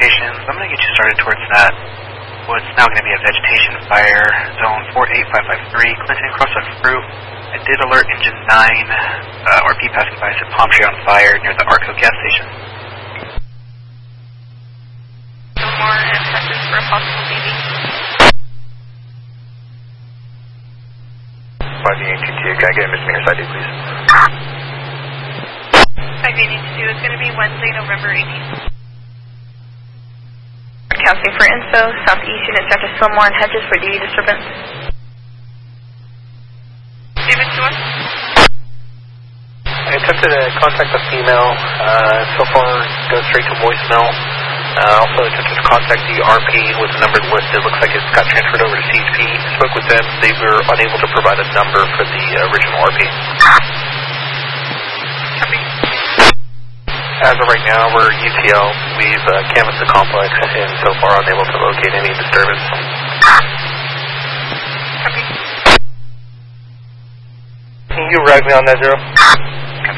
locations. I'm going to get you started towards that. What's now going to be a vegetation fire, zone 48553, Clinton Crossroad Fruit. I did alert engine 9, RP passing by, said palm tree on fire near the Arco gas station. No more inspectors for a possible BB. 5822, can I get a misdemeanor ID, please? 5882 is going to be Wednesday, November 18th. Counting for info, southeast unit Dr. Fillmore and Hedges for duty disturbance. Give it to us. I attempted to contact the female, so far goes straight to voicemail. Also attempted to contact the RP with the number listed. Looks like it's got transferred over to CHP. Spoke with them. They were unable to provide a number for the original RP. Copy. As of right now, we're UTL. We've canvassed the complex and so far unable to locate any disturbance. Copy. Can you rag me on that, Zero?